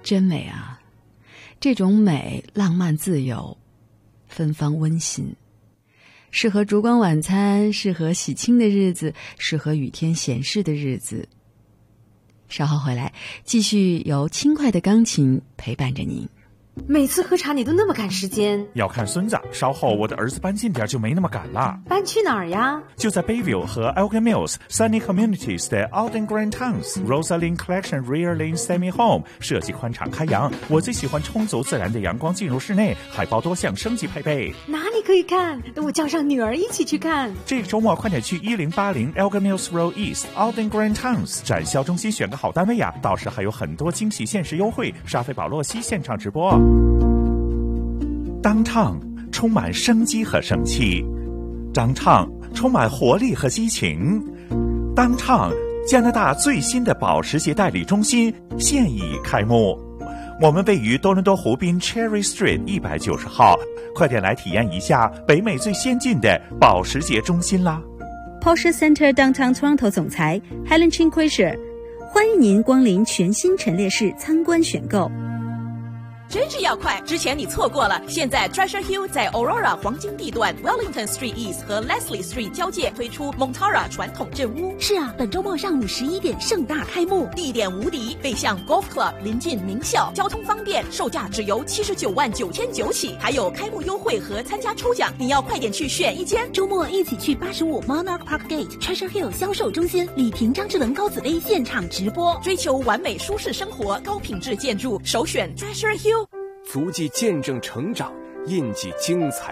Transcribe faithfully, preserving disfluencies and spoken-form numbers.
真美啊！这种美浪漫自由，芬芳温馨，适合烛光晚餐，适合喜庆的日子，适合雨天闲适的日子。稍后回来，继续由轻快的钢琴陪伴着您。 每次喝茶你都那么赶时间， 要看孙子，稍后我的儿子搬近点就没那么赶了。 搬去哪儿呀？ 就在 Bayview 和 Elgin Mills Sunny Communities 的 Alden Grand Towns Rosalind Collection Rear Lane Semi Home， 设计宽敞开扬，我最喜欢充足自然的阳光进入室内，还包多项升级配备。 哪里可以看？等我叫上女儿一起去看。 这个周末快点去一零八零 Elgin Mills Road East Alden Grand Towns 展销中心选个好单位呀，到时还有很多惊喜限时优惠，沙菲保洛西现场直播。Downtown 充满生机和生气，张唱充满活力和激情。Downtown 加拿大最新的保时捷代理中心现已开幕，我们位于多伦多湖滨 Cherry Street 一百九十号，快点来体验一下北美最先进的保时捷中心啦。 Porsche Center Downtown Toronto 总裁 Helen Chin-Quisher， 欢迎您光临全新陈列室参观选购。 真是要快！之前你错过了，现在 Treasure Hill 在 Aurora 黄金地段 Wellington Street East 和 Leslie Street 交界推出 Montara 传统镇屋。 是啊，本周末上午十一点盛大开幕， 地点无敌，背向 Golf Club， 临近名校，交通方便，售价只由七十九万九千九起，还有开幕优惠和参加抽奖，你要快点去选一间。 周末一起去八十五 Monarch Park Gate Treasure Hill 销售中心，李婷、张志文、高子薇现场直播。 追求完美舒适生活，高品质建筑，首选 Treasure Hill。 足迹见证成长，印记精彩